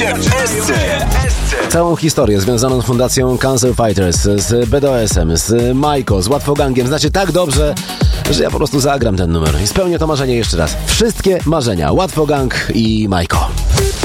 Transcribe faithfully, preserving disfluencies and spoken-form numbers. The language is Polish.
się w Esce. Całą historię związaną z fundacją Cancer Fighters, z B D O S-em, z Majko, z Łatwogangiem znacie tak dobrze, że ja po prostu zagram ten numer i spełnię to marzenie jeszcze raz. Wszystkie marzenia. Łatwogang i Majko.